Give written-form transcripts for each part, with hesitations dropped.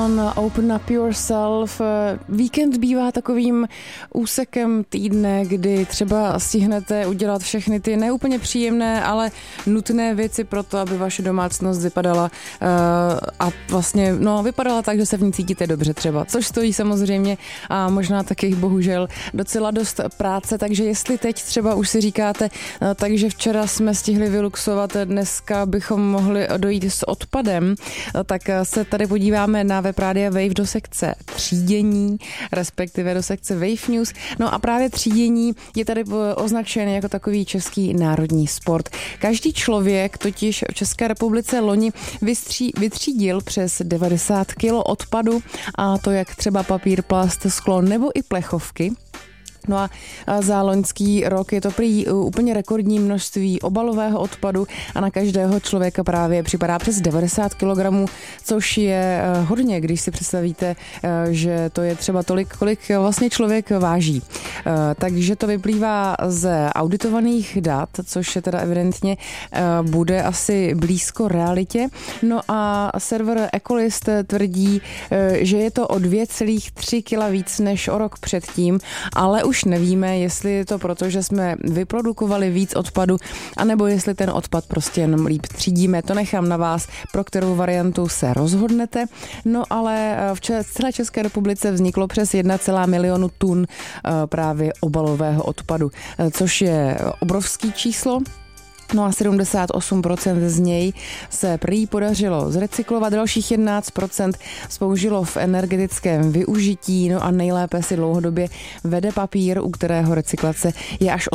John, Open Up Yourself. Víkend bývá takovým úsekem týdne, kdy třeba stihnete udělat všechny ty neúplně příjemné, ale nutné věci pro to, aby vaše domácnost vypadala a vlastně vypadala tak, že se v ní cítíte dobře třeba, což stojí samozřejmě a možná taky bohužel docela dost práce, takže jestli teď třeba už si říkáte, takže včera jsme stihli vyluxovat, dneska bychom mohli dojít s odpadem, tak se tady podíváme na web Rádia Wave do sekce třídění, respektive do sekce Wave News. No a právě třídění je tady označen jako takový český národní sport. Každý člověk totiž v České republice loni vytřídil přes 90 kg odpadu, a to jak třeba papír, plast, sklo nebo i plechovky. No a za loňský rok je to prý úplně rekordní množství obalového odpadu a na každého člověka právě připadá přes 90 kg, což je hodně, když si představíte, že to je třeba tolik, kolik vlastně člověk váží. Takže to vyplývá z auditovaných dat, což je teda evidentně bude asi blízko realitě. No a server Ecolist tvrdí, že je to o 2,3 kg víc než o rok předtím, ale už nevíme, jestli je to proto, že jsme vyprodukovali víc odpadu, anebo jestli ten odpad prostě jenom líp třídíme. To nechám na vás, pro kterou variantu se rozhodnete. No ale v celé České republice vzniklo přes 1,1 milionu tun právě obalového odpadu, což je obrovský číslo. No a 78% z něj se prý podařilo zrecyklovat, dalších 11% spoužilo v energetickém využití, no a nejlépe si dlouhodobě vede papír, u kterého recyklace je až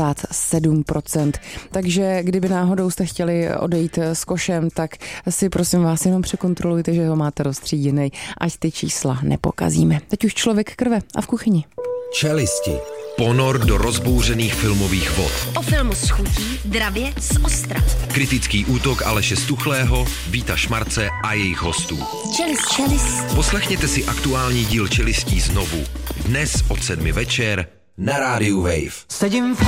87%. Takže kdyby náhodou jste chtěli odejít s košem, tak si prosím vás jenom překontrolujte, že ho máte roztříděnej, ať ty čísla nepokazíme. Teď už člověk krve a v kuchyni. Čelisti. Ponor do rozbouřených filmových vod. O filmu s chutí, dravě z Ostrav. Kritický útok Aleše Stuchlého, Víta Šmarce a jejich hostů. Čelist. Poslechněte si aktuální díl Čelistí znovu. Dnes od 7 večer na rádiu Wave. Sedím v